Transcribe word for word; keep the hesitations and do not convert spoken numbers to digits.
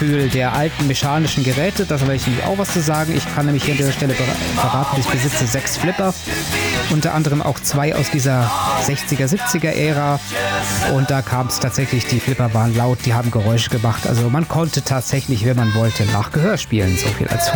Gefühl der alten mechanischen Geräte. Da will ich nämlich auch was zu sagen. Ich kann nämlich hier an dieser Stelle verraten, ich besitze sechs Flipper. Unter anderem auch zwei aus dieser sechziger, siebziger Ära. Und da kam es tatsächlich, die Flipper waren laut, die haben Geräusche gemacht. Also man konnte tatsächlich, wenn man wollte, nach Gehör spielen. So viel als